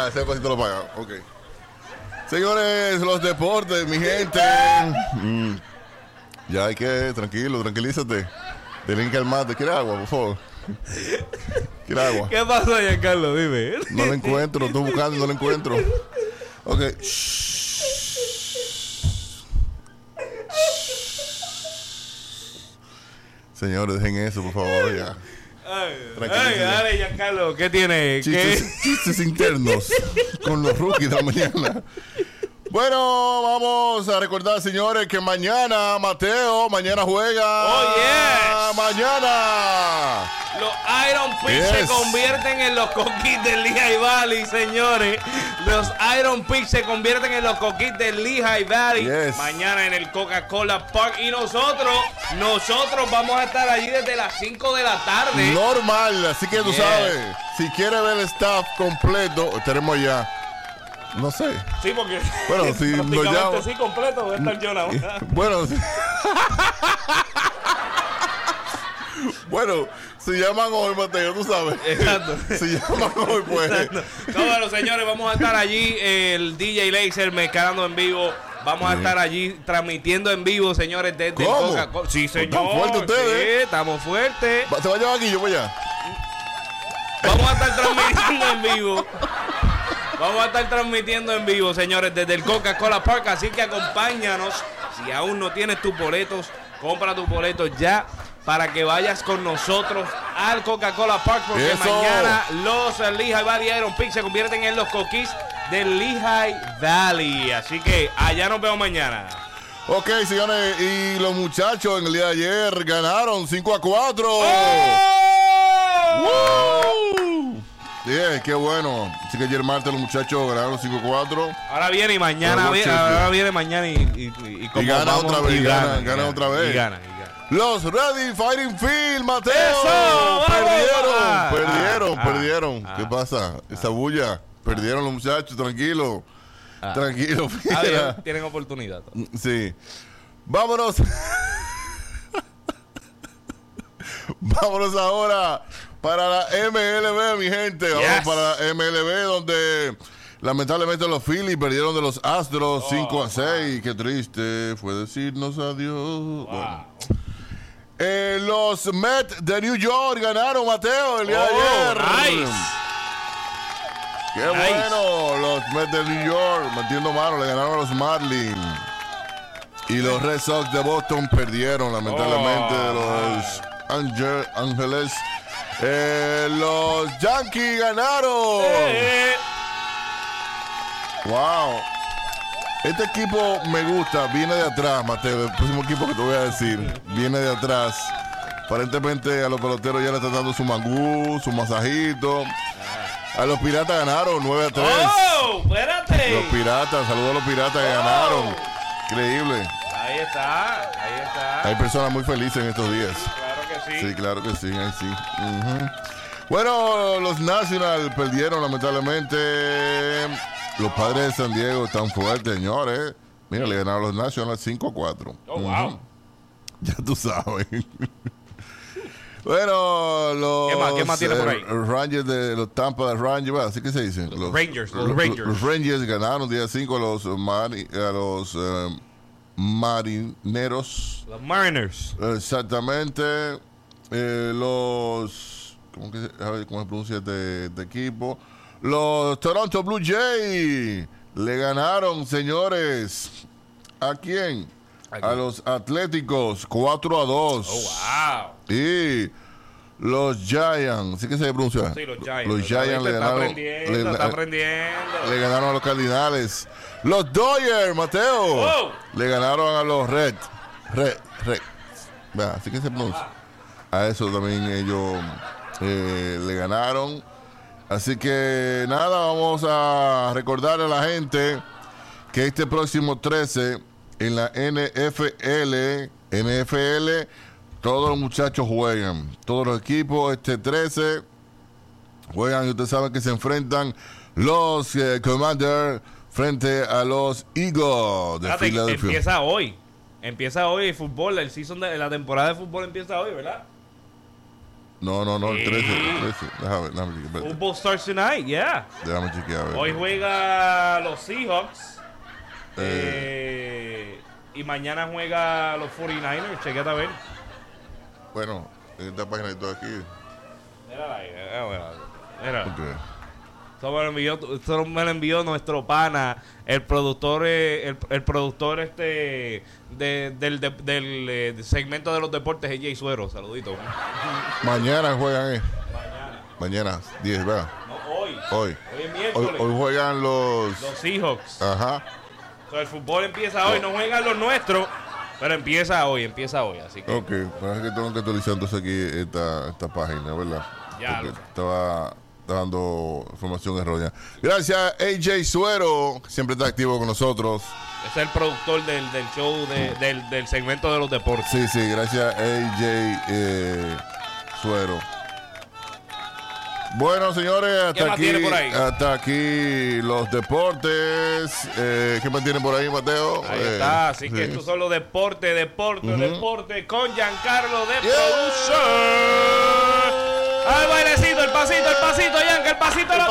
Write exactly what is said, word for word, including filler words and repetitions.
Ya, ese pasito lo paga. Ok. Señores, los deportes, mi gente. Mm. Ya hay que, tranquilo, tranquilízate. Tienen que calmarte. ¿Quieres agua, por favor? ¿Quieres agua? ¿Qué pasó, Giancarlo? Dime. No lo encuentro, estoy buscando y no lo encuentro. Ok. Señores, dejen eso, por favor, ya. Ay, ay, dale, Giancarlo, ¿qué tiene? Chistes, ¿Qué? chistes internos con los rookies de la mañana. Bueno, vamos a recordar, señores, que mañana, Mateo, mañana juega. Oh, yes. Mañana. Los Iron Pigs Yes. se convierten en los coquis del Lehigh Valley, señores. Los Iron Pigs se convierten en los coquis del Lehigh Valley. Yes. Mañana en el Coca-Cola Park. Y nosotros, nosotros vamos a estar allí desde las cinco de la tarde. Normal, así que tú Yes. sabes, si quieres ver el staff completo, estaremos allá. No sé. Sí, porque Bueno, si nos prácticamente llaman. sí completo voy a estar yo nada más. Bueno, si... bueno, si llaman hoy, Mateo, tú sabes. Exacto. Si llaman hoy, pues. Exacto. No, bueno, señores, vamos a estar allí. El D J Laser mezclando en vivo. Vamos a estar allí transmitiendo en vivo, señores, desde ¿Cómo? Coca-Cola. Sí, señor. ¿Están fuertes ustedes? Sí, estamos fuertes. Va- ¿Se va a llevar aquí? Yo voy allá. Vamos a estar transmitiendo en vivo. Vamos a estar transmitiendo en vivo, señores, desde el Coca-Cola Park. Así que acompáñanos. Si aún no tienes tus boletos, compra tus boletos ya para que vayas con nosotros al Coca-Cola Park. Porque Eso. mañana los uh, Lehigh Valley Iron Pigs se convierten en los coquis del Lehigh Valley. Así que allá nos vemos mañana. Ok, señores, y los muchachos en el día de ayer ganaron cinco a cuatro. ¡Oh! ¡Woo! Yeah, qué bueno. Así que ayer martes los muchachos ganaron cinco a cuatro. Ahora viene y mañana Pero viene, cheque. ahora viene mañana y, y, y, como Y gana vamos, otra vez, y gana, ganan, gana y otra ganan, vez. Y ganan, y ganan. Los Ready Fighting Field, Mateo. ¡Eso! ¡Vamos! Perdieron, Ah, perdieron, ah, perdieron. ah, ¿Qué pasa? Esa bulla. Perdieron los muchachos, tranquilo. Ah. Tranquilo. Ah, mira. bien, tienen oportunidad. Sí. Vámonos. Vámonos ahora para la M L B, mi gente. Vamos Yes. para la M L B, donde lamentablemente los Phillies perdieron de los Astros cinco a seis. Qué triste fue decirnos adiós. Bueno. Eh, los Mets de New York ganaron, Mateo, el día de Oh, ayer. nice. Qué Nice. bueno, los Mets de New York metiendo mano, le ganaron a los Marlins. Y los Red Sox de Boston perdieron, lamentablemente, Oh, de los Angel- Ángeles. Eh, los Yankees ganaron. Eh, Wow. Este equipo me gusta, viene de atrás, Mateo. El próximo equipo que te voy a decir viene de atrás. Aparentemente a los peloteros ya le están dando su mangú, su masajito. A los Piratas ganaron nueve a tres. ¡Oh! ¡Espérate! Los Piratas, saludos a los Piratas que Oh. ganaron. Increíble. Ahí está, ahí está. Hay personas muy felices en estos días. Claro que sí. Sí, claro que sí, ahí sí. Ujú. Bueno, los Nationals perdieron lamentablemente. Los Padres de San Diego están fuertes, señores. Mira, le ganaron a los Nationals cinco a cuatro. Oh, wow. Ya tú sabes. Bueno, los ¿Qué más? ¿Qué más tiene por ahí? eh, Rangers de los Tampa de Rangers, ¿verdad? Así que se dicen. Los Rangers, los Rangers. Los Rangers ganaron día cinco a los, mari- a los eh, Marineros. Los Mariners. Exactamente. Eh, los. ¿Cómo, que, se- a ver, ¿cómo se pronuncia este, este equipo? Los Toronto Blue Jays le ganaron, señores. ¿A quién? ¿A A los Atléticos, cuatro a dos. Oh, wow. Y los Giants, ¿sí que se pronuncia? Sí, los Giants. Los Giants le Está ganaron. aprendiendo, le- está aprendiendo. le ganaron a los Cardinales. Los Dodgers, Mateo. Oh. Le ganaron a los Red. Red, Red. Vea, así que se pronuncia. A eso también ellos eh, le ganaron. Así que nada, vamos a recordarle a la gente que este próximo trece en la N F L, N F L, todos los muchachos juegan. Todos los equipos este trece juegan y ustedes saben que se enfrentan los eh, Commanders frente a los Eagles de Fíjate, Filadelfia. empieza hoy. Empieza hoy el fútbol, el season de la temporada de fútbol empieza hoy, ¿verdad? No, no, no, el Sí. trece. El trece. Déjame ver, déjame chequear. Football starts tonight, yeah. Déjame chequear. A ver. Hoy juega los Seahawks. Eh, y mañana juega los cuarenta y nueve ers. Chequete a ver. Bueno, en esta página de todo aquí. Mírala ahí, eh, bueno, mira. Okay. Esto me lo envió, esto me lo envió nuestro pana, el productor, eh, el, el productor este de, del, de, del eh, segmento de los deportes, A J Suero. Saludito. Mañana juegan, eh. Mañana. Mañana, diez, ¿verdad? No, hoy. Hoy. Hoy es Hoy, miércoles. hoy juegan los. Los Seahawks. Ajá. O sea, el fútbol empieza hoy, no juegan los nuestros, pero empieza hoy, empieza hoy, así que. Ok, parece que tengo que actualizar entonces aquí esta, esta página, ¿verdad? Ya. Porque estaba dando información errónea. Gracias, A J Suero, que siempre está activo con nosotros. Es el productor del, del show, de- del, del segmento de los deportes. Sí, sí, gracias, A J eh, Suero. Bueno, señores, ¿Qué hasta más aquí, tiene por ahí? hasta aquí los deportes. Eh, ¿Qué más tiene por ahí, Mateo? Ahí Eh, está, así que sí. estos son los deportes, deportes, deportes con Giancarlo de Yeah. Producer. Al bailecito, el pasito, el pasito, Gianca, el pasito, la